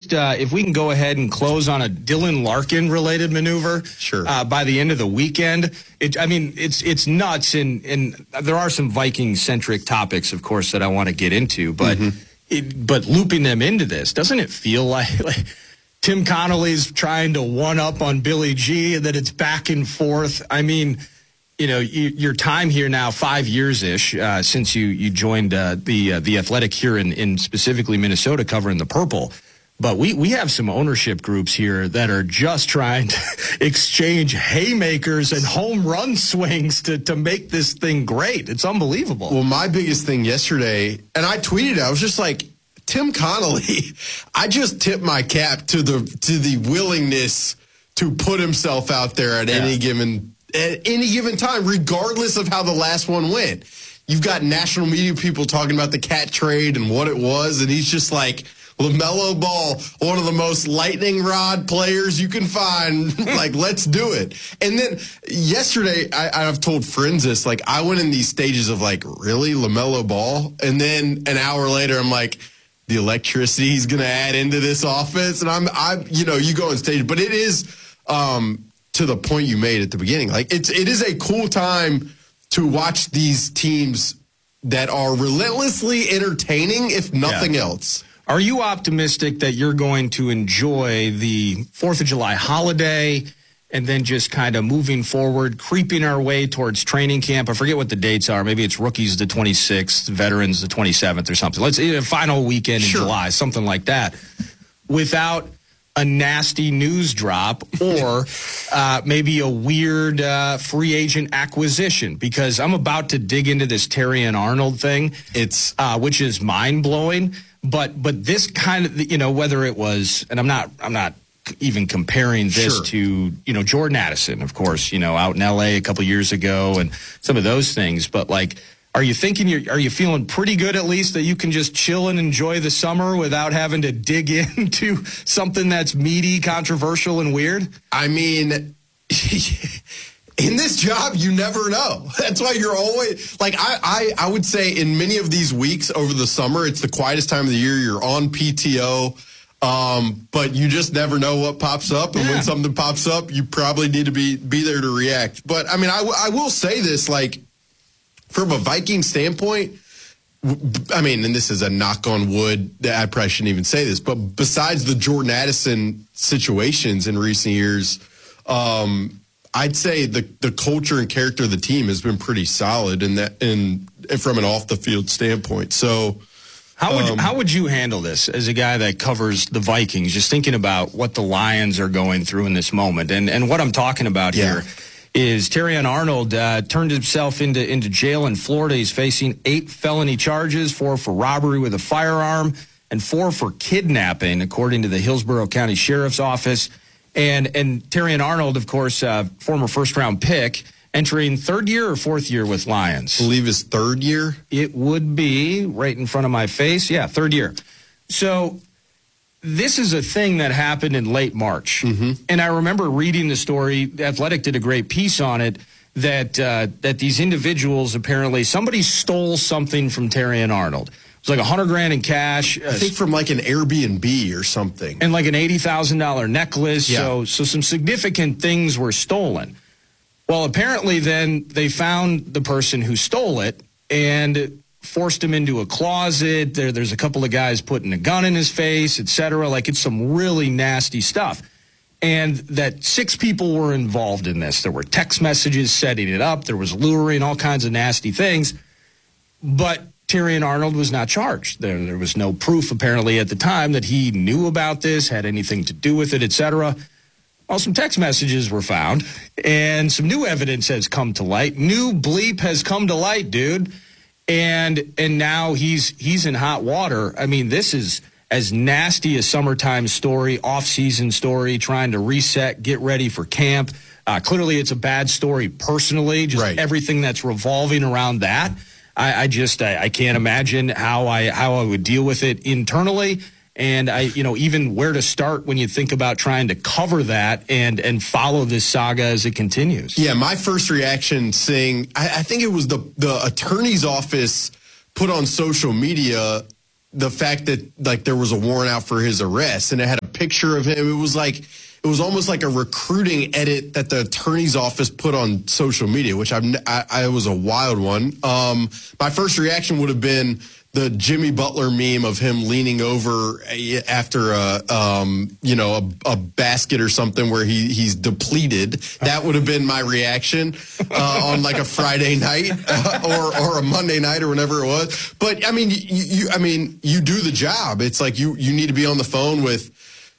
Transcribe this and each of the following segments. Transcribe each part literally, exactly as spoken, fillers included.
just, uh, if we can go ahead and close on a Dylan Larkin-related maneuver sure. uh, by the end of the weekend. It, I mean, it's it's nuts, and, and there are some Viking-centric topics, of course, that I want to get into, but mm-hmm. it, but looping them into this, doesn't it feel like, like Tim Connolly's trying to one-up on Billy G, and that it's back and forth? I mean, you know, you, your time here now, five years-ish, uh, since you, you joined uh, the uh, the Athletic here in, in specifically Minnesota covering the Purple. But we, we have some ownership groups here that are just trying to exchange haymakers and home run swings to, to make this thing great. It's unbelievable. Well, my biggest thing yesterday, and I tweeted it, I was just like, Tim Connolly, I just tipped my cap to the to the willingness to put himself out there at yeah. any given at any given time, regardless of how the last one went. You've got national media people talking about the Cat trade and what it was, and he's just like, LaMelo Ball, one of the most lightning rod players you can find. Like, let's do it. And then yesterday, I, I've told friends this, like, I went in these stages of, like, really, LaMelo Ball? And then an hour later, I'm like, the electricity he's going to add into this offense. And I'm, I'm, you know, you go on stage. But it is, um, to the point you made at the beginning, like, it's, it is a cool time to watch these teams that are relentlessly entertaining, if nothing yeah. else. Are you optimistic that you're going to enjoy the fourth of July holiday and then just kind of moving forward, creeping our way towards training camp? I forget what the dates are. Maybe it's rookies the twenty-sixth, veterans the twenty-seventh or something. Let's say a final weekend in sure. July, something like that, without a nasty news drop or uh, maybe a weird uh, free agent acquisition, because I'm about to dig into this Terrion Arnold thing, it's uh, which is mind-blowing. But but this kind of, you know, whether it was, and I'm not I'm not even comparing this sure. to, you know, Jordan Addison, of course, you know, out in L A a couple years ago and some of those things. But, like, are you thinking, you're, are you feeling pretty good at least that you can just chill and enjoy the summer without having to dig into something that's meaty, controversial, and weird? I mean, in this job, you never know. That's why you're always, like, I, I, I would say in many of these weeks over the summer, it's the quietest time of the year. You're on P T O, um, but you just never know what pops up. And yeah. when something pops up, you probably need to be, be there to react. But, I mean, I, w- I will say this, like, from a Viking standpoint, I mean, and this is a knock on wood, I probably shouldn't even say this, but besides the Jordan Addison situations in recent years, um, I'd say the, the culture and character of the team has been pretty solid in that, in, from an off the field standpoint. So, how would um, how would you handle this as a guy that covers the Vikings? Just thinking about what the Lions are going through in this moment, and and what I'm talking about yeah. here is Terrion Arnold uh, turned himself into into jail in Florida. He's facing eight felony charges: four for robbery with a firearm, and four for kidnapping, according to the Hillsborough County Sheriff's Office. And and Terrion Arnold, of course, uh, former first-round pick, entering third year or fourth year with Lions. I believe his third year. It would be right in front of my face. Yeah, third year. So this is a thing that happened in late March. Mm-hmm. And I remember reading the story. The Athletic did a great piece on it, that uh, that these individuals, apparently, somebody stole something from Terrion Arnold. It was like a hundred grand in cash. I think from like an Airbnb or something. And like an eighty thousand dollars necklace. Yeah. So, so some significant things were stolen. Well, apparently then they found the person who stole it and forced him into a closet. There, there's a couple of guys putting a gun in his face, et cetera. Like, it's some really nasty stuff. And that six people were involved in this. There were text messages setting it up. There was luring, all kinds of nasty things. But Terrion Arnold was not charged. There, there was no proof, apparently, at the time that he knew about this, had anything to do with it, et cetera. Well, some text messages were found, and some new evidence has come to light. New bleep has come to light, dude. And and now he's he's in hot water. I mean, this is as nasty as summertime story, off-season story, trying to reset, get ready for camp. Uh, clearly, it's a bad story personally, just right. everything that's revolving around that. I, I just I, I can't imagine how I how I would deal with it internally. And I, you know, even where to start when you think about trying to cover that and and follow this saga as it continues. Yeah, my first reaction seeing, I, I think it was the the attorney's office put on social media the fact that, like, there was a warrant out for his arrest and it had a picture of him. It was like it was almost like a recruiting edit that the attorney's office put on social media, which I've, I, I was a wild one. Um, my first reaction would have been the Jimmy Butler meme of him leaning over after a, um, you know, a, a basket or something where he he's depleted. That would have been my reaction uh, on like a Friday night uh, or or a Monday night or whenever it was. But I mean, you, you I mean, you do the job. It's like you you need to be on the phone with.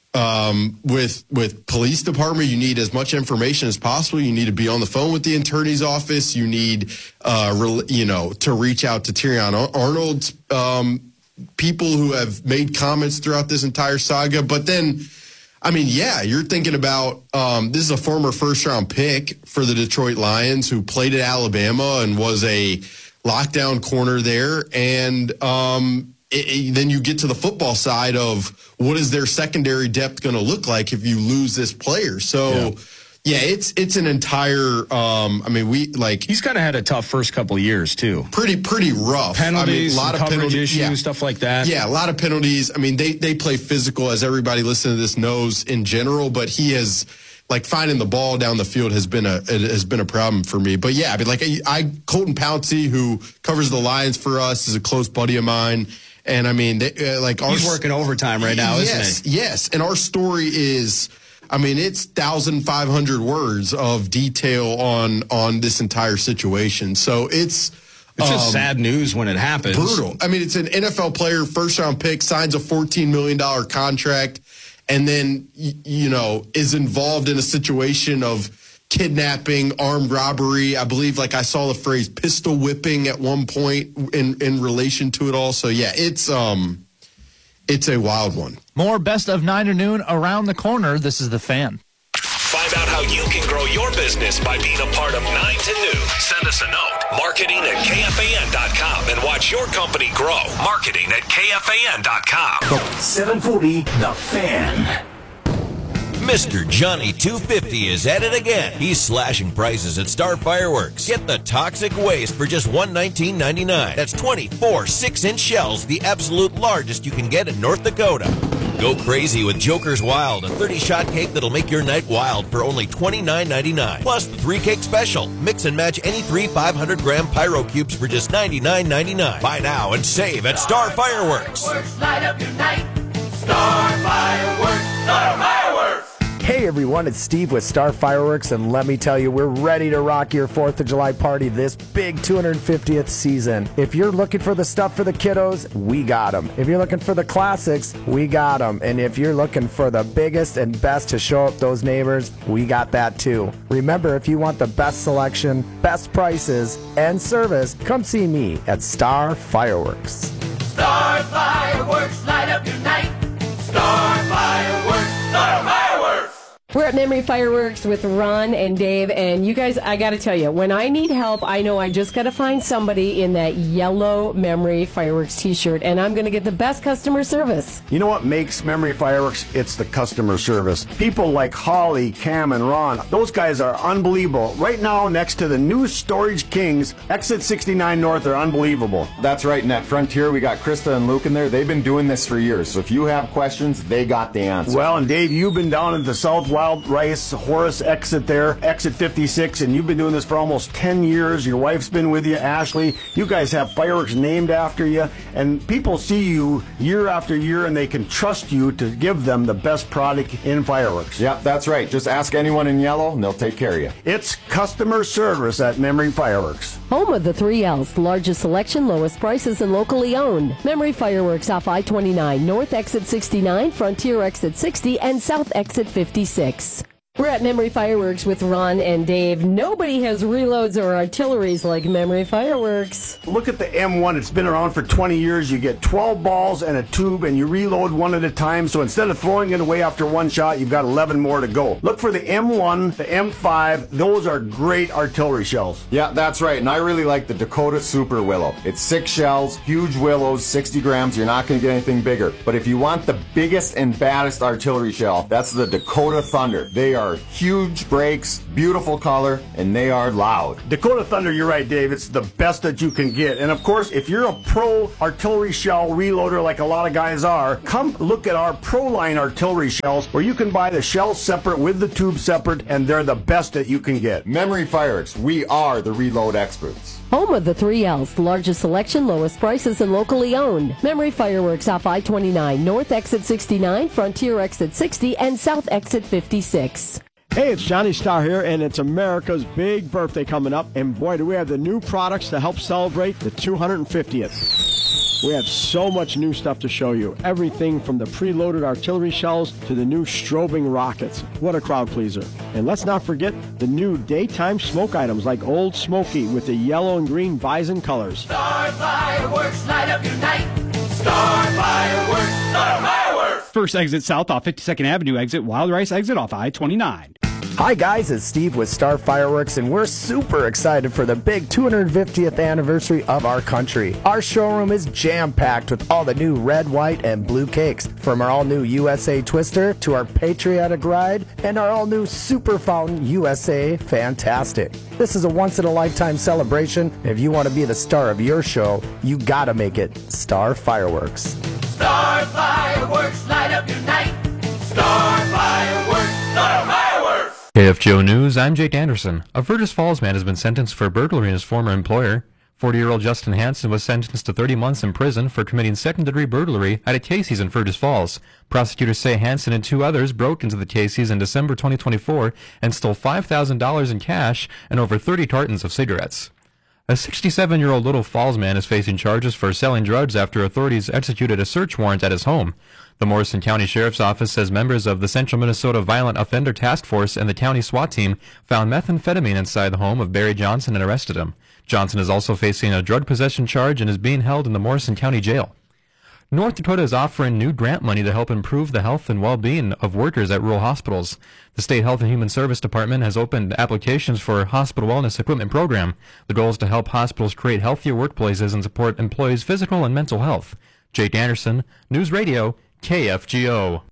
Um, with with police department, you need as much information as possible. You need to be on the phone with the attorney's office. You need, uh, re- you know, to reach out to Terrion Arnold's um, people who have made comments throughout this entire saga. But then, I mean, yeah, you're thinking about um, this is a former first round pick for the Detroit Lions who played at Alabama and was a lockdown corner there, and um, It, it, then you get to the football side of what is their secondary depth going to look like if you lose this player. So, yeah, yeah it's it's an entire. Um, I mean, we like he's kind of had a tough first couple of years too. Pretty pretty rough. Penalties, I mean, a lot of coverage penalties, issues, yeah. stuff like that. Yeah, a lot of penalties. I mean, they they play physical, as everybody listening to this knows in general. But he has. Like finding the ball down the field has been a it has been a problem for me. But yeah, I mean, like I, I Colton Pouncey, who covers the Lions for us, is a close buddy of mine. And I mean, they, uh, like our, he's working overtime right now, yes, isn't he? Yes, and our story is, I mean, it's one thousand five hundred words of detail on on this entire situation. So it's it's just um, sad news when it happens. Brutal. I mean, it's an N F L player, first round pick, signs a fourteen million dollars contract, and then you know is involved in a situation of kidnapping, armed robbery. I believe, like I saw the phrase pistol whipping at one point in, in relation to it all. So yeah, it's um, it's a wild one. More Best of nine to noon around the corner. This is The Fan. Find out how you can grow your business by being a part of nine to noon. Send us a note. Marketing at K F A N dot com and watch your company grow. Marketing at K F A N dot com. seven forty The Fan. Mister Johnny two fifty is at it again. He's slashing prices at Star Fireworks. Get the toxic waste for just one hundred nineteen ninety-nine. That's twenty-four six-inch shells, the absolute largest you can get in North Dakota. Go crazy with Joker's Wild, a thirty-shot cake that'll make your night wild for only twenty-nine ninety-nine. Plus the three-cake special. Mix and match any three five hundred gram Pyro Cubes for just ninety-nine ninety-nine. Buy now and save at Star Fireworks. Light up your night. Star Fireworks. Star Fireworks. Hey everyone, it's Steve with Star Fireworks, and let me tell you, we're ready to rock your fourth of July party this big two hundred fiftieth season. If you're looking for the stuff for the kiddos, we got them. If you're looking for the classics, we got them. And if you're looking for the biggest and best to show up those neighbors, we got that too. Remember, if you want the best selection, best prices, and service, come see me at Star Fireworks. Star Fireworks, light up your night. Star Fireworks, Star Fireworks. We're at Memory Fireworks with Ron and Dave, and you guys, I got to tell you, when I need help, I know I just got to find somebody in that yellow Memory Fireworks t-shirt, and I'm going to get the best customer service. You know what makes Memory Fireworks? It's the customer service. People like Holly, Cam, and Ron, those guys are unbelievable. Right now, next to the new Storage Kings, Exit sixty-nine North are unbelievable. That's right, in that Frontier, we got Krista and Luke in there. They've been doing this for years, so if you have questions, they got the answer. Well, and Dave, you've been down at the South Wild Rice Horace exit there, exit fifty-six, and you've been doing this for almost ten years. Your wife's been with you, Ashley. You guys have fireworks named after you, and people see you year after year, and they can trust you to give them the best product in fireworks. Yep, that's right. Just ask anyone in yellow, and they'll take care of you. It's customer service at Memory Fireworks. Home of the three L's, largest selection, lowest prices, and locally owned. Memory Fireworks off I twenty-nine, North Exit sixty-nine, Frontier Exit sixty, and South Exit fifty-six. We're at Memory Fireworks with Ron and Dave. Nobody has reloads or artilleries like Memory Fireworks. Look at the M one. It's been around for twenty years. You get twelve balls and a tube, and you reload one at a time. So instead of throwing it away after one shot, you've got eleven more to go. Look for the M one, the M five. Those are great artillery shells. Yeah, that's right. And I really like the Dakota Super Willow. It's six shells, huge willows, sixty grams. You're not going to get anything bigger. But if you want the biggest and baddest artillery shell, that's the Dakota Thunder. They are are huge brakes, beautiful color, and they are loud. Dakota Thunder, you're right, Dave. It's the best that you can get. And of course, if you're a pro artillery shell reloader like a lot of guys are, come look at our Pro Line artillery shells where you can buy the shells separate with the tube separate, and they're the best that you can get. Memory Fireworks, we are the reload experts. Home of the three L's, the largest selection, lowest prices, and locally owned. Memory Fireworks off I twenty-nine, North Exit sixty-nine, Frontier Exit sixty, and South Exit fifty-six. Hey, it's Johnny Starr here, and it's America's big birthday coming up. And boy, do we have the new products to help celebrate the two hundred fiftieth. We have so much new stuff to show you. Everything from the preloaded artillery shells to the new strobing rockets. What a crowd pleaser. And let's not forget the new daytime smoke items like Old Smoky with the yellow and green bison colors. Star Fireworks, light up your night. Star Fireworks, Star Fireworks. First exit south off fifty-second Avenue exit, Wild Rice exit off I twenty-nine. Hi guys, it's Steve with Star Fireworks, and we're super excited for the big two hundred fiftieth anniversary of our country. Our showroom is jam-packed with all the new red, white, and blue cakes, from our all-new U S A Twister to our Patriotic Ride and our all-new Super Fountain U S A Fantastic. This is a once-in-a-lifetime celebration, and if you want to be the star of your show, you gotta make it Star Fireworks. Star Fireworks, light up your night. Star Fireworks, Star Fireworks. K F G O News, I'm Jake Anderson. A Virtus Falls man has been sentenced for burglary in his former employer. forty-year-old Justin Hansen was sentenced to thirty months in prison for committing second-degree burglary at a Casey's in Virtus Falls. Prosecutors say Hansen and two others broke into the Casey's in December twenty twenty-four and stole five thousand dollars in cash and over thirty cartons of cigarettes. A sixty-seven-year-old Little Falls man is facing charges for selling drugs after authorities executed a search warrant at his home. The Morrison County Sheriff's Office says members of the Central Minnesota Violent Offender Task Force and the county SWAT team found methamphetamine inside the home of Barry Johnson and arrested him. Johnson is also facing a drug possession charge and is being held in the Morrison County Jail. North Dakota is offering new grant money to help improve the health and well-being of workers at rural hospitals. The State Health and Human Service Department has opened applications for a hospital wellness equipment program. The goal is to help hospitals create healthier workplaces and support employees' physical and mental health. Jake Anderson, News Radio, K F G O.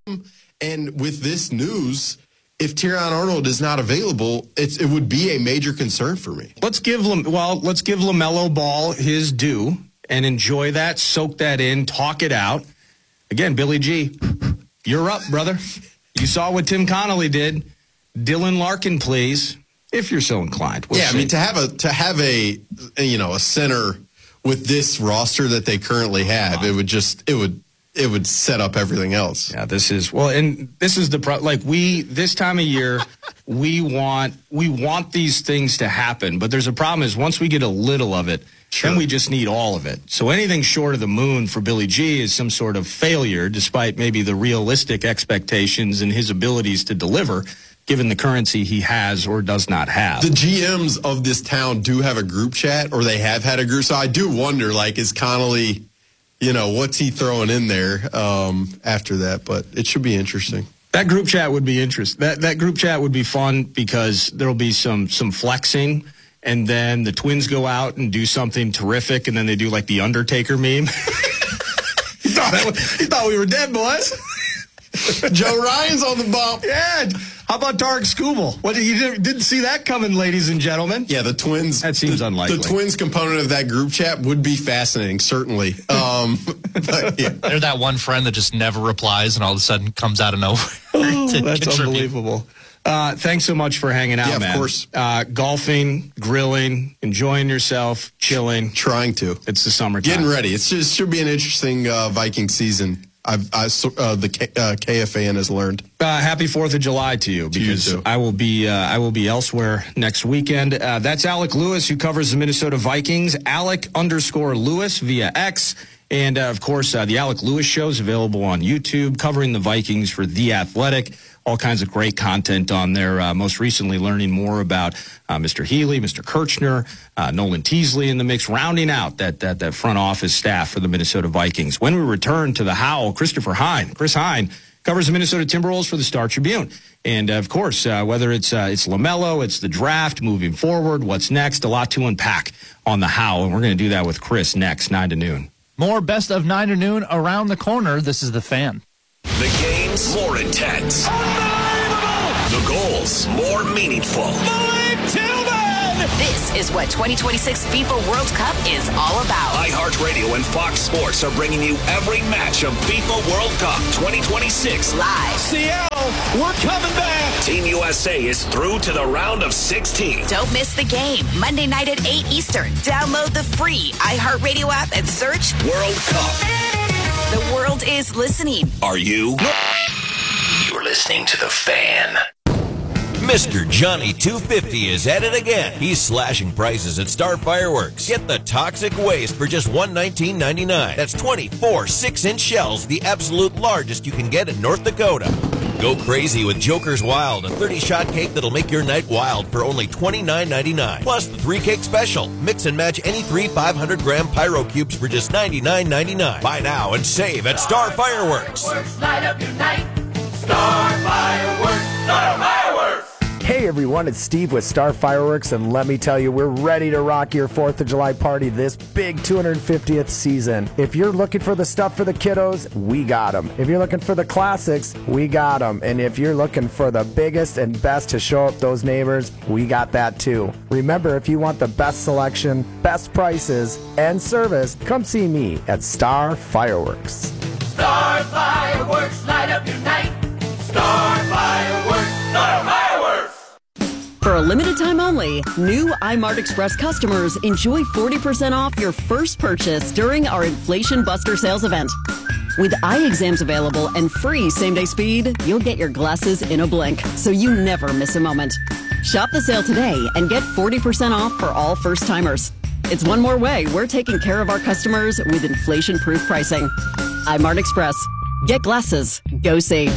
And with this news, if Tiernan Arnold is not available, it's, it would be a major concern for me. Let's give Lam- well, let's give LaMelo Ball his due and enjoy that, soak that in, talk it out. Again, Billy G, you're up, brother. You saw what Tim Connolly did. Dylan Larkin, please, if you're so inclined. We'll yeah, see. I mean to have a to have a, a you know a center with this roster that they currently have, it would just it would. It would set up everything else. Yeah, this is well, and this is the pro. Like we, this time of year, we want we want these things to happen. But there's a problem: is once we get a little of it, sure. then we just need all of it. So anything short of the moon for Billy G is some sort of failure, despite maybe the realistic expectations and his abilities to deliver, given the currency he has or does not have. The G Ms of this town do have a group chat, or they have had a group. So I do wonder, like, is Connolly? You know, what's he throwing in there um, after that? But it should be interesting. That group chat would be interesting. That that group chat would be fun because there'll be some some flexing, and then the Twins go out and do something terrific, and then they do like the Undertaker meme. you, thought that was, you thought we were dead, boys. Joe Ryan's on the bump. Yeah. How about Tarek Skubal? What you didn't, didn't see that coming, ladies and gentlemen. Yeah, the Twins. That seems the, unlikely. The Twins component of that group chat would be fascinating, certainly. Um, but, yeah. They're that one friend that just never replies and all of a sudden comes out of nowhere. Oh, that's contribute. Unbelievable. Uh, thanks so much for hanging out, yeah, man. of course. Uh, golfing, grilling, enjoying yourself, chilling. Trying to. It's the summertime. Getting ready. It's just should be an interesting uh, Viking season. I've, I, uh, the K, uh, K F A N has learned. Uh, happy Fourth of July to you, because to you I will be uh, I will be elsewhere next weekend. Uh, that's Alec Lewis, who covers the Minnesota Vikings. Alec underscore Lewis via X, and uh, of course uh, the Alec Lewis Show is available on YouTube, covering the Vikings for The Athletic. All kinds of great content on there. Uh, most recently, learning more about uh, Mister Healy, Mister Kirchner, uh, Nolan Teasley in the mix, rounding out that, that that front office staff for the Minnesota Vikings. When we return to the Howl, Christopher Hine, Chris Hine, covers the Minnesota Timberwolves for the Star Tribune. And, uh, of course, uh, whether it's uh, it's LaMelo, it's the draft, moving forward, what's next, a lot to unpack on the Howl. And we're going to do that with Chris next, nine to noon. More best of nine to noon around the corner. This is The Fan. The game's more intense. The goals more meaningful. Malik Tillman! This is what twenty twenty-six FIFA World Cup is all about. iHeartRadio and Fox Sports are bringing you every match of FIFA World Cup twenty twenty-six live. Seattle, we're coming back. Team U S A is through to the round of sixteen. Don't miss the game. Monday night at eight Eastern. Download the free iHeartRadio app and search World Cup. The world is listening. Are you? You're listening to The Fan. Mister Johnny two fifty is at it again. He's slashing prices at Star Fireworks. Get the toxic waste for just one hundred nineteen ninety-nine. That's twenty-four six-inch shells, the absolute largest you can get in North Dakota. Go crazy with Joker's Wild, a thirty-shot cake that'll make your night wild for only twenty-nine ninety-nine. Plus the three-cake special. Mix and match any three five hundred gram Pyro Cubes for just ninety-nine ninety-nine. Buy now and save at Star Fireworks. Light up your night. Star Fireworks. Star Fireworks. Hey everyone, it's Steve with Star Fireworks, and let me tell you, we're ready to rock your fourth of July party this big two hundred fiftieth season. If you're looking for the stuff for the kiddos, we got them. If you're looking for the classics, we got them. And if you're looking for the biggest and best to show up those neighbors, we got that too. Remember, if you want the best selection, best prices, and service, come see me at Star Fireworks. Star Fireworks, light up your night. Star Fireworks. Star Fireworks. For a limited time only, new iMart Express customers enjoy forty percent off your first purchase during our Inflation Buster sales event. With eye exams available and free same-day speed, you'll get your glasses in a blink, so you never miss a moment. Shop the sale today and get forty percent off for all first-timers. It's one more way we're taking care of our customers with inflation-proof pricing. iMart Express. Get glasses. Go see.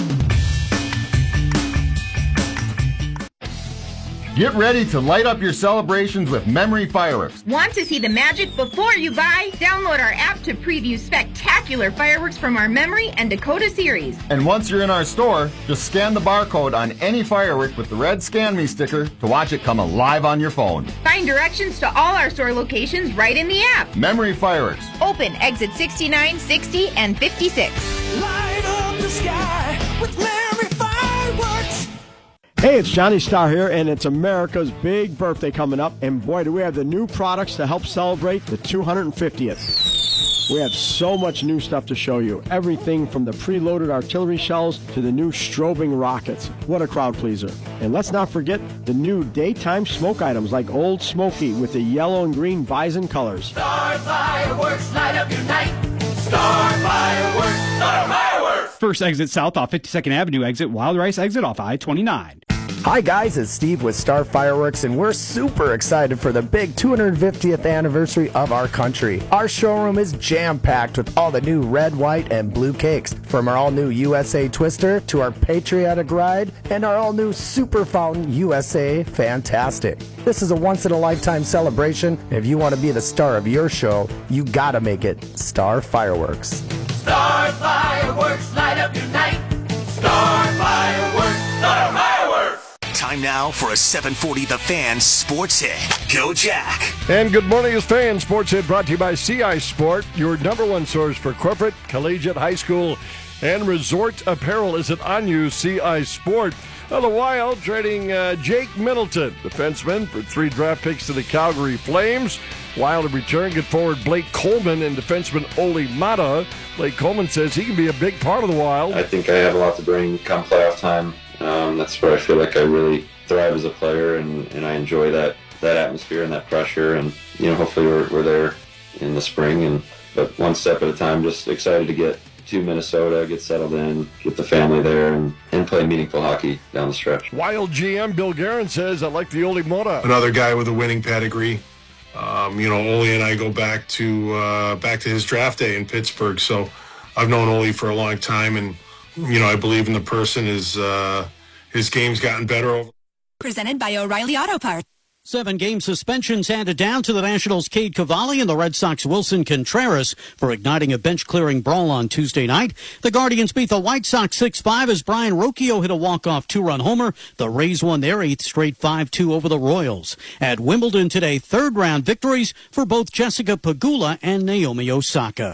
Get ready to light up your celebrations with Memory Fireworks. Want to see the magic before you buy? Download our app to preview spectacular fireworks from our Memory and Dakota series. And once you're in our store, just scan the barcode on any firework with the red Scan Me sticker to watch it come alive on your phone. Find directions to all our store locations right in the app. Memory Fireworks. Open exit sixty-nine, sixty, and fifty-six. Light up the sky with Memory Fireworks. Hey, it's Johnny Starr here, and it's America's big birthday coming up. And boy, do we have the new products to help celebrate the two hundred fiftieth. We have so much new stuff to show you. Everything from the preloaded artillery shells to the new strobing rockets. What a crowd pleaser. And let's not forget the new daytime smoke items like Old Smoky with the yellow and green bison colors. Star Fireworks, light up your night. Star Fireworks. Star Fireworks. First exit south off fifty-second Avenue exit, Wild Rice exit off I twenty-nine. Hi guys, it's Steve with Star Fireworks, and we're super excited for the big two hundred fiftieth anniversary of our country. Our showroom is jam-packed with all the new red, white, and blue cakes, from our all-new U S A Twister to our Patriotic Ride and our all-new Super Fountain U S A Fantastic. This is a once-in-a-lifetime celebration. If you want to be the star of your show, you gotta make it Star Fireworks. Star Fireworks, light up your night. Star Fireworks. Star Fireworks. Time now for a seven forty The Fan Sports Hit. Go Jack. And good morning, it's Fan Sports Hit, brought to you by C I Sport, your number one source for corporate, collegiate, high school, and resort apparel. Is it on you, C I Sport? Well, the Wild trading uh, Jake Middleton, defenseman, for three draft picks to the Calgary Flames. Wild in return get forward Blake Coleman and defenseman Oli Mata. Blake Coleman says he can be a big part of the Wild. I think I have a lot to bring come playoff time. Um, that's where I feel like I really thrive as a player, and, and I enjoy that, that atmosphere and that pressure. And, you know, hopefully we're, we're there in the spring. And but one step at a time, just excited to get to Minnesota, get settled in, get the family there, and, and play meaningful hockey down the stretch. Wild G M Bill Guerin says, I like the Oli Mata. Another guy with a winning pedigree. Um, you know, Oli and I go back to uh, back to his draft day in Pittsburgh. So I've known Oli for a long time, and you know, I believe in the person. His uh, his game's gotten better over. Presented by O'Reilly Auto Parts. Seven-game suspensions handed down to the Nationals' Cade Cavalli and the Red Sox' Wilson Contreras for igniting a bench-clearing brawl on Tuesday night. The Guardians beat the White Sox six five as Brian Rocchio hit a walk-off two-run homer. The Rays won their eighth straight five two over the Royals. At Wimbledon today, third-round victories for both Jessica Pegula and Naomi Osaka.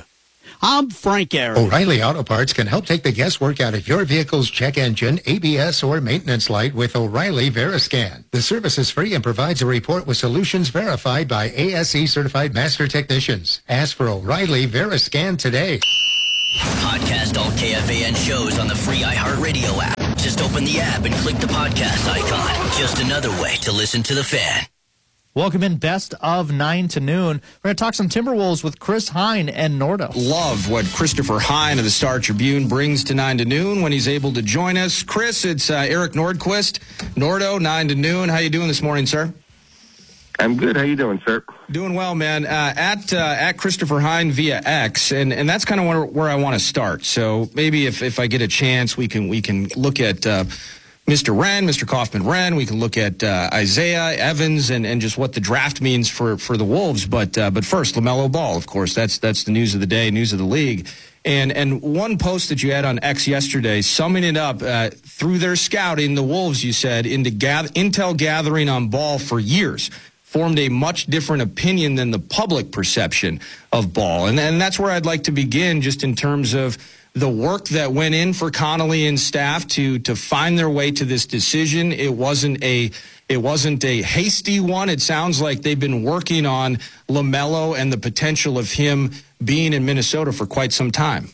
I'm Frank Aaron. O'Reilly Auto Parts can help take the guesswork out of your vehicle's check engine, A B S, or maintenance light with O'Reilly Veriscan. The service is free and provides a report with solutions verified by A S E certified master technicians. Ask for O'Reilly Veriscan today. Podcast all K F A N shows on the free iHeartRadio app. Just open the app and click the podcast icon. Just another way to listen to the Fan. Welcome in Best of nine to noon. We're going to talk some Timberwolves with Chris Hine and Nordo. Love what Christopher Hine of the Star Tribune brings to nine to noon when he's able to join us. Chris, it's uh, Eric Nordquist. Nordo, nine to noon. How you doing this morning, sir? I'm good. How you doing, sir? Doing well, man. Uh, at uh, at Christopher Hine via X, and, and that's kind of where, where I want to start. So maybe if, if I get a chance, we can we can look at uh, Mister Wren, Mister Kaufman-Wren. We can look at uh, Isaiah Evans and, and just what the draft means for, for the Wolves. But uh, but first, LaMelo Ball, of course. That's that's the news of the day, news of the league. And and one post that you had on X yesterday, summing it up, uh, through their scouting, the Wolves, you said, into gather, intel gathering on Ball for years, formed a much different opinion than the public perception of Ball. And, and that's where I'd like to begin, just in terms of the work that went in for Connolly and staff to to find their way to this decision. It wasn't a it wasn't a hasty one. It sounds like they've been working on LaMelo and the potential of him being in Minnesota for quite some time.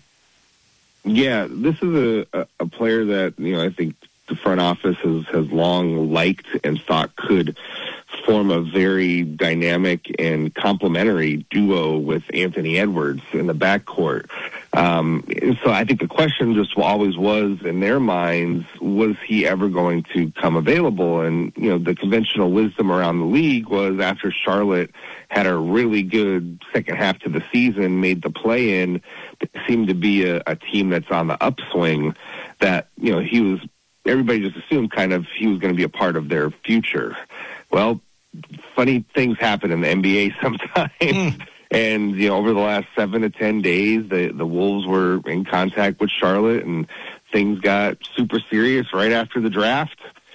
Yeah, this is a, a player that, you know, I think the front office has, has long liked and thought could form a very dynamic and complementary duo with Anthony Edwards in the backcourt. Um, so I think the question just always was in their minds, was he ever going to come available? And, you know, the conventional wisdom around the league was after Charlotte had a really good second half to the season, made the play-in, there seemed to be a, a team that's on the upswing, that, you know, he was, everybody just assumed kind of he was going to be a part of their future. Well, funny things happen in the N B A sometimes. Mm. And, you know, over the last seven to ten days, the, the Wolves were in contact with Charlotte, and things got super serious right after the draft.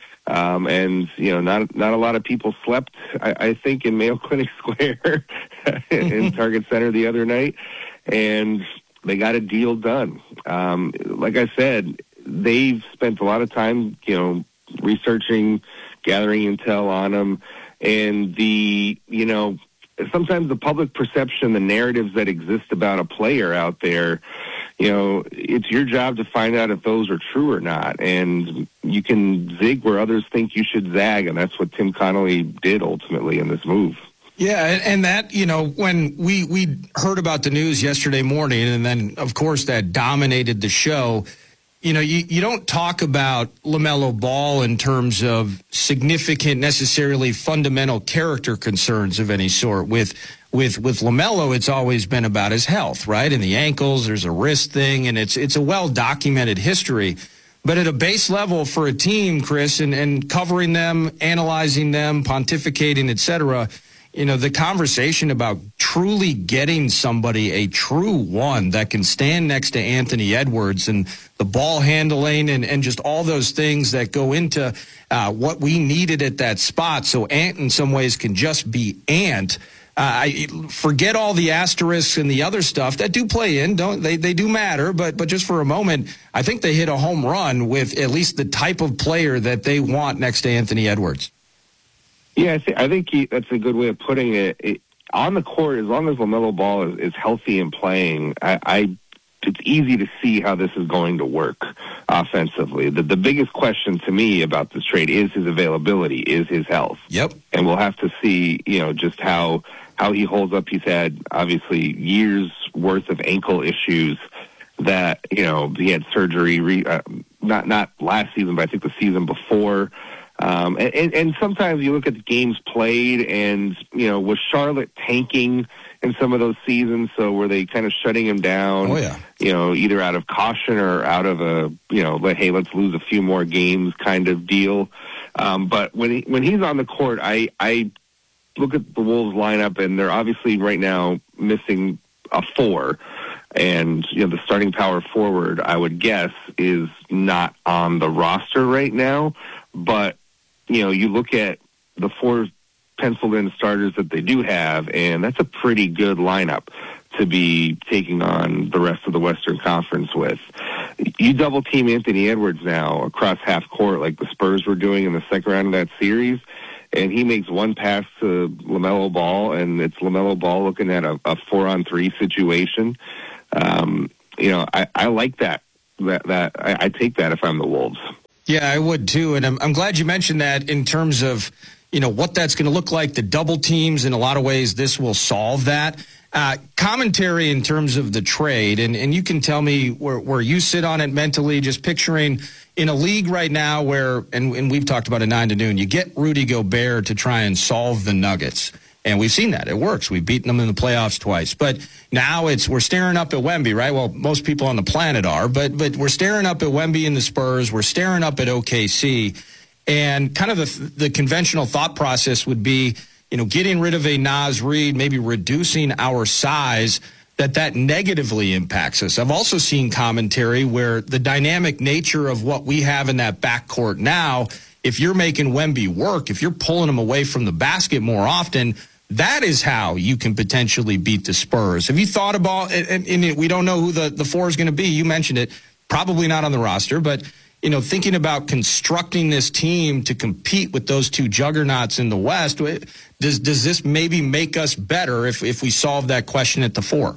Um, and, you know, not not a lot of people slept, I, I think, in Mayo Clinic Square in Target Center the other night. And they got a deal done. Um, like I said, they've spent a lot of time, you know, researching, gathering intel on him. And the, you know, sometimes the public perception, the narratives that exist about a player out there, you know, it's your job to find out if those are true or not. And you can zig where others think you should zag, and that's what Tim Connolly did ultimately in this move. Yeah, and, and that, you know, when we, we heard about the news yesterday morning, and then, of course, that dominated the show, you know, you, you don't talk about LaMelo Ball in terms of significant, necessarily fundamental character concerns of any sort. With with with LaMelo, it's always been about his health, right? And the ankles, there's a wrist thing, and it's it's a well-documented history. But at a base level for a team, Chris, and, and covering them, analyzing them, pontificating, et cetera, you know, the conversation about truly getting somebody, a true one that can stand next to Anthony Edwards, and the ball handling and, and just all those things that go into uh, what we needed at that spot. So Ant in some ways can just be Ant. Uh, I forget all the asterisks and the other stuff that do play in. Don't they? They do matter, but but just for a moment, I think they hit a home run with at least the type of player that they want next to Anthony Edwards. Yeah, I, th- I think he, that's a good way of putting it. it. On the court, as long as LaMelo Ball is, is healthy and playing, I, I it's easy to see how this is going to work offensively. The, the biggest question to me about this trade is his availability, is his health. Yep. And we'll have to see, you know, just how how he holds up. He's had, obviously, years worth of ankle issues that, you know, he had surgery, re, uh, not not last season, but I think the season before. Um, and, and, and sometimes you look at the games played, and, you know, was Charlotte tanking in some of those seasons? So were they kind of shutting him down, oh, yeah. you know, either out of caution or out of a, you know, like, hey, let's lose a few more games kind of deal. Um, but when he, when he's on the court, I, I look at the Wolves lineup, and they're obviously right now missing a four. And, you know, the starting power forward, I would guess, is not on the roster right now. But, you know, you look at the four penciled-in starters that they do have, and that's a pretty good lineup to be taking on the rest of the Western Conference with. You double team Anthony Edwards now across half court like the Spurs were doing in the second round of that series, and he makes one pass to LaMelo Ball, and it's LaMelo Ball looking at a, a four-on-three situation. Um, you know, I, I like that. That, that I, I take that if I'm the Wolves. Yeah, I would too, and I'm, I'm glad you mentioned that in terms of, you know, what that's going to look like, the double teams. In a lot of ways, this will solve that. Uh, commentary in terms of the trade, and, and you can tell me where, where you sit on it mentally, just picturing in a league right now where, and, and we've talked about it nine to noon, you get Rudy Gobert to try and solve the Nuggets. And we've seen that. It works. We've beaten them in the playoffs twice. But now it's we're staring up at Wemby, right? Well, most people on the planet are. But but we're staring up at Wemby and the Spurs. We're staring up at O K C. And kind of the, the conventional thought process would be, you know, getting rid of a Naz Reid, maybe reducing our size, that that negatively impacts us. I've also seen commentary where the dynamic nature of what we have in that backcourt now, if you're making Wemby work, if you're pulling him away from the basket more often, that is how you can potentially beat the Spurs. Have you thought about, and, and we don't know who the, the four is going to be. You mentioned it, probably not on the roster, but, you know, thinking about constructing this team to compete with those two juggernauts in the West, does does this maybe make us better if, if we solve that question at the four?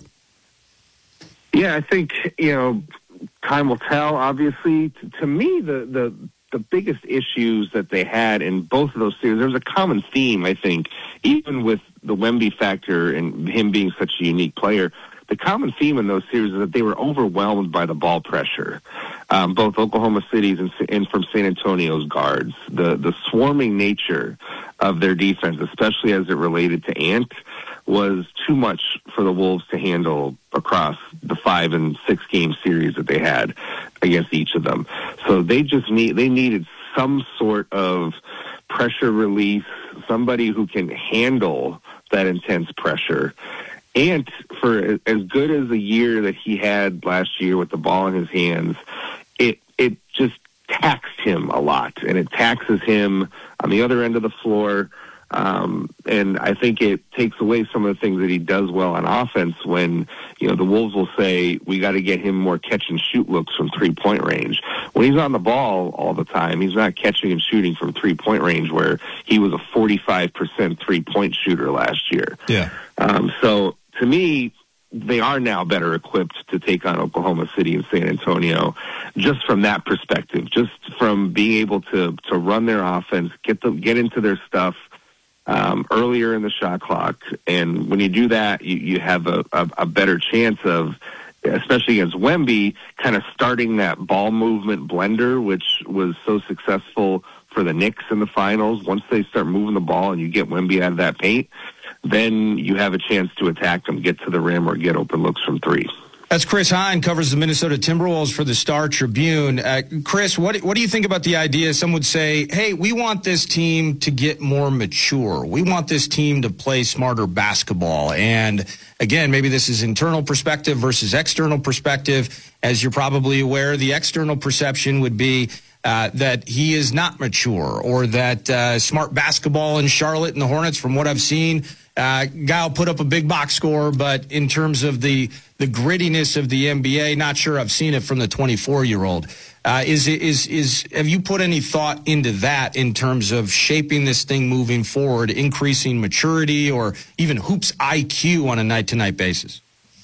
Yeah, I think, you know, time will tell, obviously. To, to me, the, the the biggest issues that they had in both of those series, there was a common theme, I think, even with the Wemby factor and him being such a unique player. The common theme in those series is that they were overwhelmed by the ball pressure, um, both Oklahoma City's and, and from San Antonio's guards. The the swarming nature of their defense, especially as it related to Ant, was too much for the Wolves to handle across the five and six game series that they had against each of them. So they just need they needed some sort of pressure release, somebody who can handle that intense pressure. And for as good as the year that he had last year with the ball in his hands, it it just taxed him a lot, and it taxes him on the other end of the floor. Um, and I think it takes away some of the things that he does well on offense when, you know, the Wolves will say, we got to get him more catch and shoot looks from three-point range. When he's on the ball all the time, he's not catching and shooting from three-point range where he was a forty-five percent three-point shooter last year. Yeah. Um, so to me, they are now better equipped to take on Oklahoma City and San Antonio just from that perspective, just from being able to, to run their offense, get them, get into their stuff, Um, earlier in the shot clock. And when you do that, you, you have a, a, a better chance of, especially against Wemby, kind of starting that ball movement blender, which was so successful for the Knicks in the finals. Once they start moving the ball and you get Wemby out of that paint, then you have a chance to attack them, get to the rim, or get open looks from three. That's Chris Hine, covers the Minnesota Timberwolves for the Star Tribune. Uh, Chris, what what do you think about the idea? Some would say, hey, we want this team to get more mature. We want this team to play smarter basketball. And again, maybe this is internal perspective versus external perspective. As you're probably aware, the external perception would be uh, that he is not mature, or that uh, smart basketball in Charlotte and the Hornets, from what I've seen, Uh, guy will put up a big box score, but in terms of the the grittiness of the N B A, not sure I've seen it from the twenty-four-year-old. Uh, is is is have you put any thought into that in terms of shaping this thing moving forward, increasing maturity, or even hoops I Q on a night-to-night basis?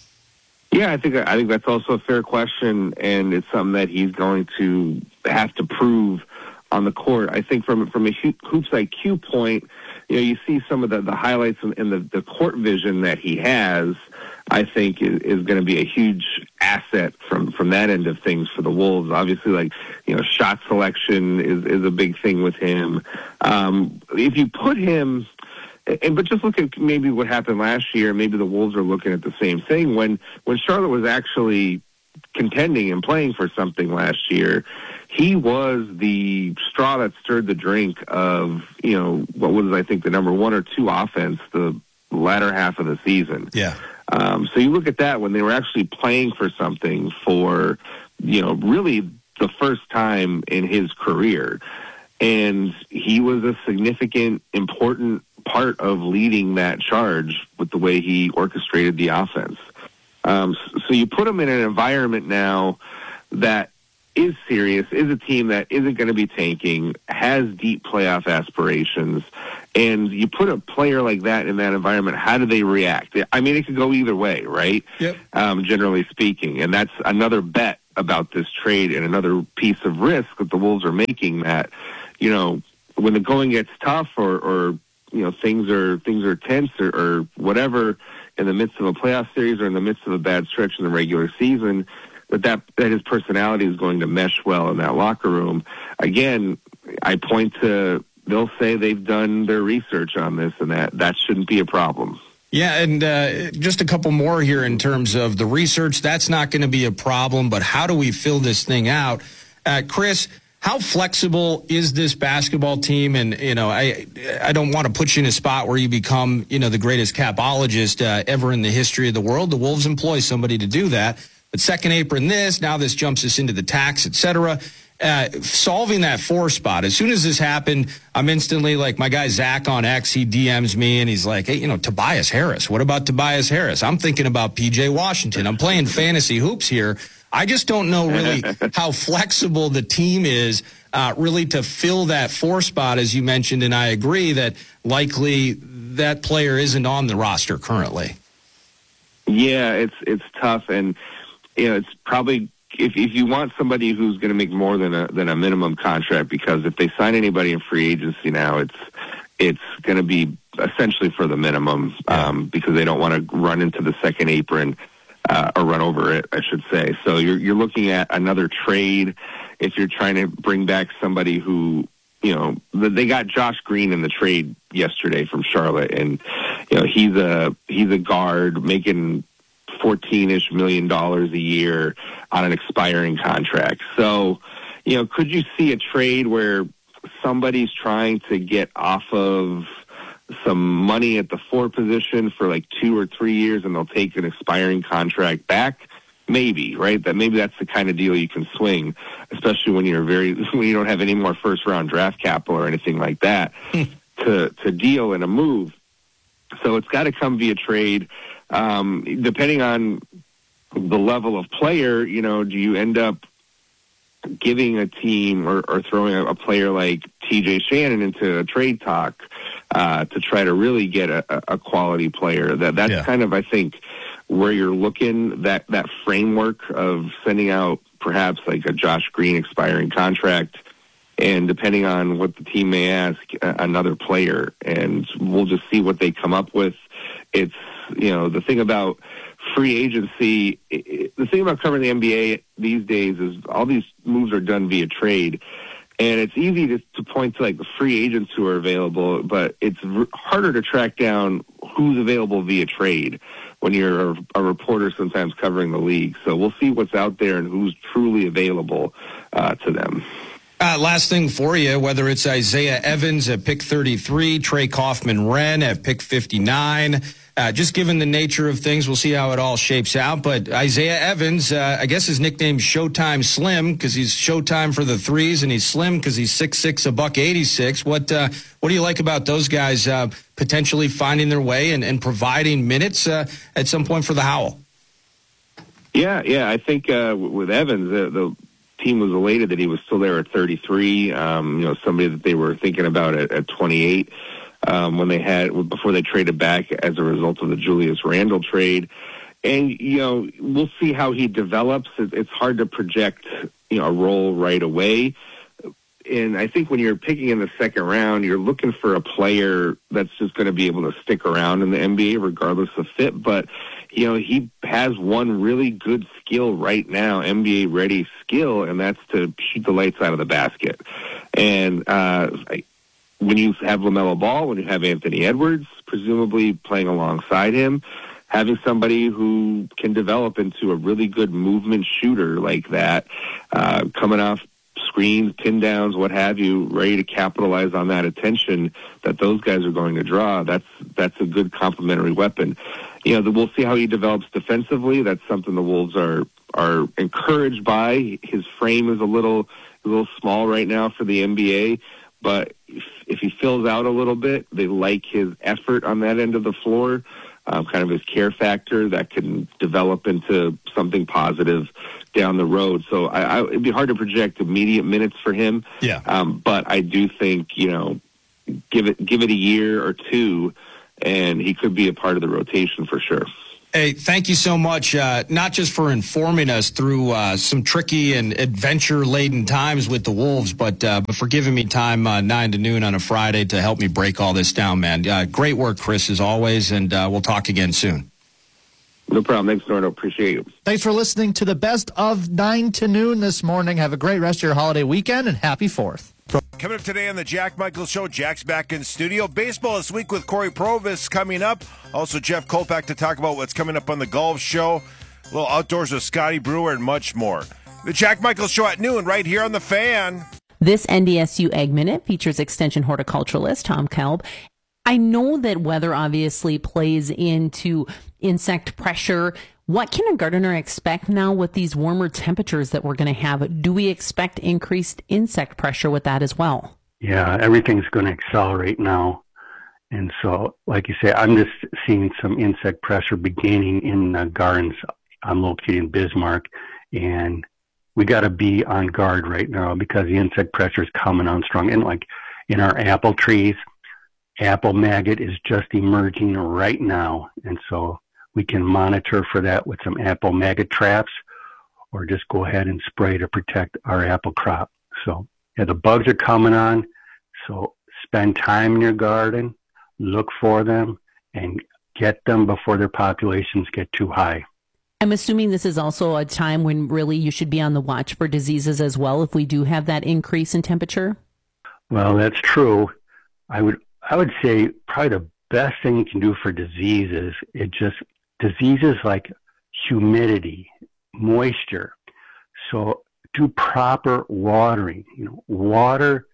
Yeah, I think I think that's also a fair question, and it's something that he's going to have to prove on the court. I think from from a hoops I Q point, you know, you see some of the, the highlights in the, the court vision that he has, I think is, is going to be a huge asset from, from that end of things for the Wolves. Obviously, like, you know, shot selection is, is a big thing with him. Um, if you put him, and but just look at maybe what happened last year, maybe the Wolves are looking at the same thing. When, when Charlotte was actually contending and playing for something last year, he was the straw that stirred the drink of, you know, what was, I think, the number one or two offense the latter half of the season. Yeah. Um, so you look at that when they were actually playing for something for, you know, really the first time in his career. And he was a significant, important part of leading that charge with the way he orchestrated the offense. Um, so you put them in an environment now that is serious, is a team that isn't going to be tanking, has deep playoff aspirations, and you put a player like that in that environment, how do they react? I mean, it could go either way, right? Yep. Um, generally speaking, and that's another bet about this trade and another piece of risk that the Wolves are making, that, you know, when the going gets tough or, or you know, things are things are tense or, or whatever in the midst of a playoff series or in the midst of a bad stretch in the regular season, that, that that his personality is going to mesh well in that locker room. Again, I point to, they'll say they've done their research on this, and that, that shouldn't be a problem. Yeah, and uh, just a couple more here in terms of the research. That's not going to be a problem, but how do we fill this thing out? Uh, Chris, how flexible is this basketball team? And, you know, I I don't want to put you in a spot where you become, you know, the greatest capologist uh, ever in the history of the world. The Wolves employ somebody to do that. But second apron this, now this jumps us into the tax, et cetera. Uh, solving that four spot. As soon as this happened, I'm instantly like, my guy Zach on X, he D Ms me and he's like, hey, you know, Tobias Harris. What about Tobias Harris? I'm thinking about P J Washington. I'm playing fantasy hoops here. I just don't know really how flexible the team is uh, really to fill that four spot, as you mentioned, and I agree that likely that player isn't on the roster currently. Yeah, it's it's tough, and you know, it's probably, if if you want somebody who's going to make more than a than a minimum contract, because if they sign anybody in free agency now, it's it's going to be essentially for the minimum, um, because they don't want to run into the second apron. Uh, or run over it, I should say. So you're you're looking at another trade if you're trying to bring back somebody who, you know, they got Josh Green in the trade yesterday from Charlotte, and you know he's a he's a guard making fourteen-ish million dollars a year on an expiring contract. So, you know, could you see a trade where somebody's trying to get off of some money at the four position for like two or three years, and they'll take an expiring contract back? Maybe, right? That maybe that's the kind of deal you can swing, especially when you're very when you don't have any more first round draft capital or anything like that to to deal in a move. So it's got to come via trade. Um, depending on the level of player, you know, do you end up giving a team or, or throwing a, a player like T J Shannon into a trade talk uh, to try to really get a, a quality player? That that's yeah. kind of, I think, where you're looking, that that framework of sending out perhaps like a Josh Green expiring contract, and depending on what the team may ask, another player, and we'll just see what they come up with. It's, you know, the thing about free agency, the thing about covering the N B A these days is all these moves are done via trade. And it's easy to, to point to like the free agents who are available, but it's r- harder to track down who's available via trade when you're a, a reporter sometimes covering the league. So we'll see what's out there and who's truly available uh, to them. Uh, last thing for you, whether it's Isaiah Evans at pick thirty-three, Trey Kaufman-Renn at pick fifty-nine, uh, just given the nature of things, we'll see how it all shapes out. But Isaiah Evans, uh, I guess his nickname's Showtime Slim because he's Showtime for the threes, and he's slim because he's six six, a buck eighty-six. What uh, what do you like about those guys uh, potentially finding their way and, and providing minutes uh, at some point for the Howl? Yeah, yeah, I think uh, with Evans, uh, the team was elated that he was still there at thirty-three. Um, you know, somebody that they were thinking about at, at twenty-eight um, when they had before they traded back as a result of the Julius Randle trade. And you know, we'll see how he develops. It, it's hard to project, you know, a role right away. And I think when you're picking in the second round, you're looking for a player that's just going to be able to stick around in the N B A regardless of fit. But you know, he has one really good skill right now, N B A-ready skill, and that's to shoot the lights out of the basket. And uh, when you have LaMelo Ball, when you have Anthony Edwards, presumably playing alongside him, having somebody who can develop into a really good movement shooter like that, uh, coming off screens, pin downs, what have you, ready to capitalize on that attention that those guys are going to draw, that's that's a good complementary weapon. You know, we'll see how he develops defensively. That's something the Wolves are are encouraged by. His frame is a little a little small right now for the N B A, but if, if he fills out a little bit, they like his effort on that end of the floor. um, kind of his care factor that can develop into something positive down the road. So I, I, it'd be hard to project immediate minutes for him. Yeah. Um, but I do think, you know, give it give it a year or two, and he could be a part of the rotation for sure. Hey, thank you so much, uh, not just for informing us through uh, some tricky and adventure-laden times with the Wolves, but, uh, but for giving me time uh, nine to noon on a Friday to help me break all this down, man. Uh, great work, Chris, as always, and uh, we'll talk again soon. No problem. Thanks, Nordo. Appreciate you. Thanks for listening to the best of nine to noon this morning. Have a great rest of your holiday weekend, and happy fourth. Coming up today on the Jack Michaels Show, Jack's back in studio. Baseball this week with Corey Provis coming up. Also, Jeff Kolpak to talk about what's coming up on the golf show. A little outdoors with Scotty Brewer and much more. The Jack Michaels Show at noon right here on The Fan. This N D S U Ag Minute features extension horticulturalist Tom Kalb. I know that weather obviously plays into insect pressure. What can a gardener expect now with these warmer temperatures that we're going to have? Do we expect increased insect pressure with that as well? Yeah, everything's going to accelerate now. And so, like you say, I'm just seeing some insect pressure beginning in the gardens. I'm located in Bismarck, and we got to be on guard right now because the insect pressure is coming on strong. And like in our apple trees, apple maggot is just emerging right now. And so we can monitor for that with some apple maggot traps or just go ahead and spray to protect our apple crop. So yeah, the bugs are coming on. So spend time in your garden, look for them, and get them before their populations get too high. I'm assuming this is also a time when really you should be on the watch for diseases as well if we do have that increase in temperature? Well, that's true. I would I would say probably the best thing you can do for diseases, it just diseases like humidity, moisture. So do proper watering. You know, water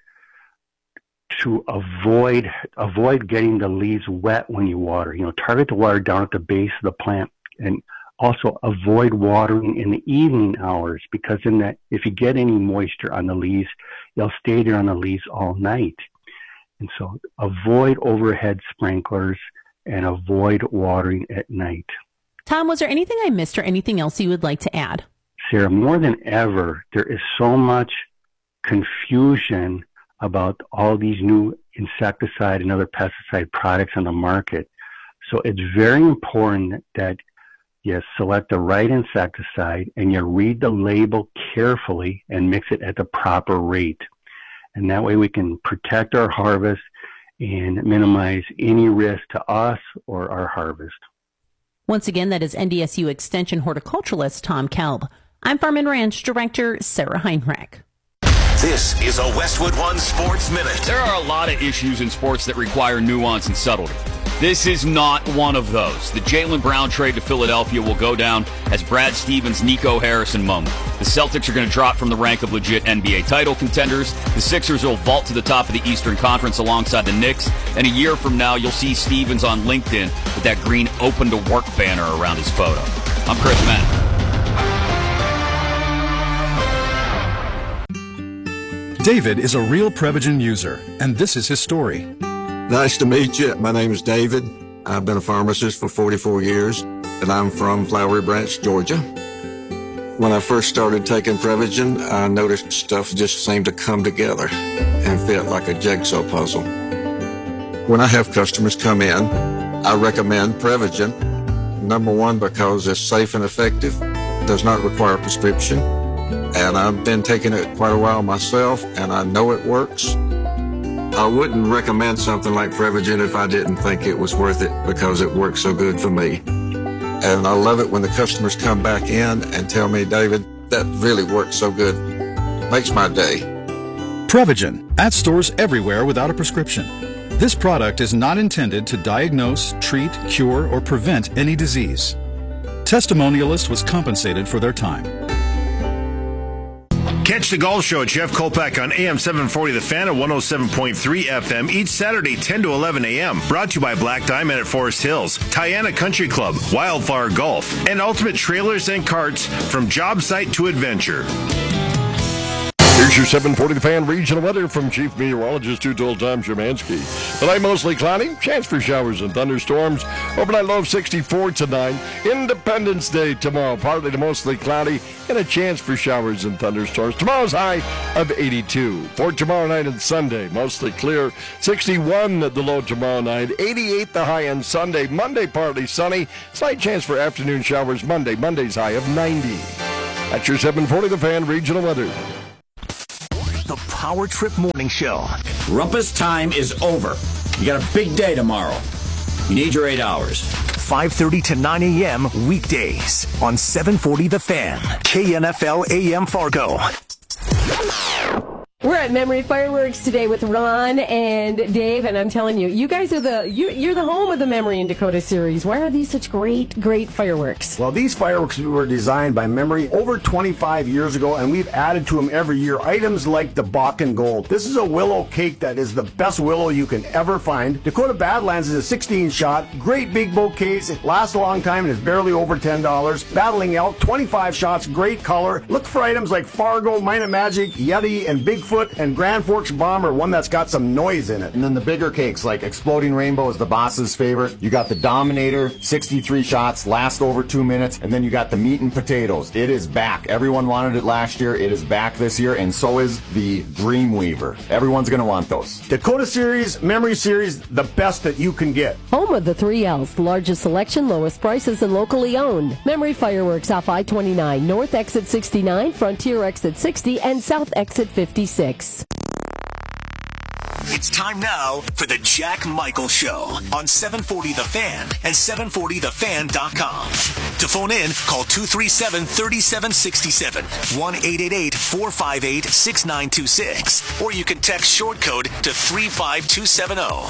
to avoid avoid getting the leaves wet when you water. You know, target the water down at the base of the plant, and also avoid watering in the evening hours because in that if you get any moisture on the leaves, they'll stay there on the leaves all night. And so avoid overhead sprinklers and avoid watering at night. Tom, was there anything I missed or anything else you would like to add? Sarah, more than ever, there is so much confusion about all these new insecticide and other pesticide products on the market. So it's very important that you select the right insecticide and you read the label carefully and mix it at the proper rate. And that way we can protect our harvest and minimize any risk to us or our harvest. Once again, that is N D S U Extension horticulturalist Tom Kalb. I'm Farm and Ranch Director Sarah Heinrich. This is a Westwood One Sports Minute. There are a lot of issues in sports that require nuance and subtlety. This is not one of those. The Jaylen Brown trade to Philadelphia will go down as Brad Stevens' Nico Harrison moment. The Celtics are going to drop from the rank of legit N B A title contenders. The Sixers will vault to the top of the Eastern Conference alongside the Knicks. And a year from now, you'll see Stevens on LinkedIn with that green open to work banner around his photo. I'm Chris Mann. David is a real Prevagen user, and this is his story. Nice to meet you. My name is David. I've been a pharmacist for forty-four years, and I'm from Flowery Branch, Georgia. When I first started taking Prevagen, I noticed stuff just seemed to come together and fit like a jigsaw puzzle. When I have customers come in, I recommend Prevagen. Number one, because it's safe and effective, does not require a prescription, and I've been taking it quite a while myself, and I know it works. I wouldn't recommend something like Prevagen if I didn't think it was worth it because it works so good for me. And I love it when the customers come back in and tell me, David, that really works so good. Makes my day. Prevagen, at stores everywhere without a prescription. This product is not intended to diagnose, treat, cure, or prevent any disease. Testimonialist was compensated for their time. Catch the Golf Show at Jeff Kolpak on A M seven forty The Fan at one oh seven point three F M each Saturday ten to eleven A M Brought to you by Black Diamond at Forest Hills, Tiana Country Club, Wildflower Golf, and Ultimate Trailers and Carts from job site to adventure. Here's your seven forty The Fan regional weather from Chief Meteorologist two-told Tom Szymanski. Tonight mostly cloudy, chance for showers and thunderstorms. Overnight low of sixty-four tonight. Independence Day tomorrow, partly to mostly cloudy and a chance for showers and thunderstorms. Tomorrow's high of eighty-two. For tomorrow night and Sunday, mostly clear. sixty-one the low tomorrow night. eighty-eight the high on Sunday. Monday partly sunny. Slight chance for afternoon showers Monday. Monday's high of ninety. That's your seven forty The Fan regional weather. The Power Trip Morning Show. Rumpus time is over. You got a big day tomorrow. You need your eight hours. five thirty to nine a.m. weekdays on seven forty The Fan. K N F L A M Fargo. We're at Memory Fireworks today with Ron and Dave, and I'm telling you, you guys are the you, you're the home of the Memory in Dakota series. Why are these such great, great fireworks? Well, these fireworks were designed by Memory over twenty-five years ago, and we've added to them every year items like the Bakken Gold. This is a willow cake that is the best willow you can ever find. Dakota Badlands is a sixteen shot, great big bouquets. It lasts a long time and is barely over ten dollars. Battling Elk, twenty-five shots, great color. Look for items like Fargo, Minot Magic, Yeti, and Bigfoot, and Grand Forks Bomber, one that's got some noise in it. And then the bigger cakes like Exploding Rainbow is the boss's favorite. You got the Dominator, sixty-three shots, last over two minutes, and then you got the Meat and Potatoes. It is back. Everyone wanted it last year. It is back this year, and so is the Dreamweaver. Everyone's going to want those. Dakota Series, Memory Series, the best that you can get. Home of the three L's, the largest selection, lowest prices, and locally owned. Memory Fireworks off I twenty-nine, North Exit sixty-nine, Frontier Exit sixty, and South Exit fifty-six. It's time now for the Jack Michael Show on seven forty The Fan and seven forty the fan dot com. To phone in, call two three seven, three seven six seven, one eight eight eight, four five eight, six nine two six, or you can text short code to three five two seven zero.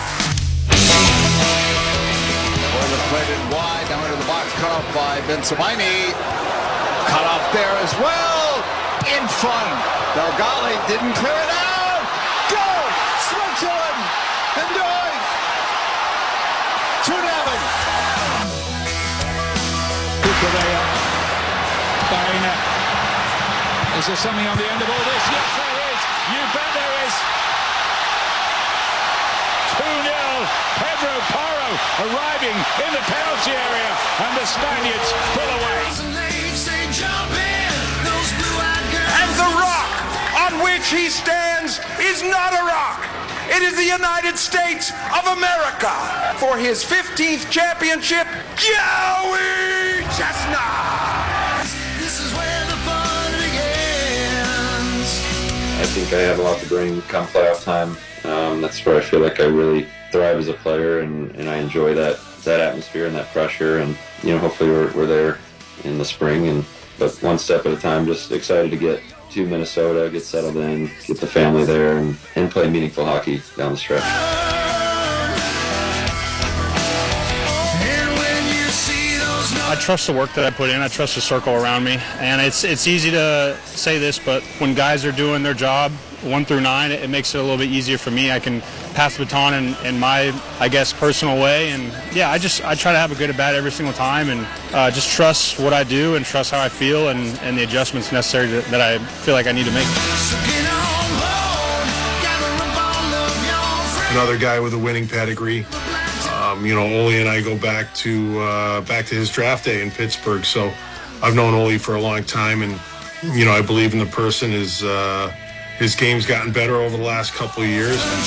Boylan played it wide, down into the box, cut off by Bensamini. Cut off there as well. In front. Delgali didn't clear it out. Go! Switzerland! And doing! two nothing. Kukurea. Baina. Is there something on the end of all this? Yes, there is. You bet there is. two nil. Pedro Porro arriving in the penalty area, and the Spaniards pull away. And the rock on which he stands is not a rock. It is the United States of America. For his fifteenth championship, Joey Chestnut. This is where the fun begins. I think I have a lot to bring come playoff time. Um, that's where I feel like I really thrive as a player, and, and I enjoy that that atmosphere and that pressure. And you know, hopefully we're, we're there in the spring. And but one step at a time. Just excited to get to Minnesota, get settled in, get the family there, and, and play meaningful hockey down the stretch. I trust the work that I put in. I trust the circle around me. And it's it's easy to say this, but when guys are doing their job, one through nine, it, it makes it a little bit easier for me. I can pass the baton in, in my, I guess, personal way. And, yeah, I just I try to have a good at bat every single time and uh, just trust what I do and trust how I feel and, and the adjustments necessary to, that I feel like I need to make. Another guy with a winning pedigree. Um, you know, Ole and I go back to uh, back to his draft day in Pittsburgh. So I've known Ole for a long time, and you know, I believe in the person. His uh, his game's gotten better over the last couple of years.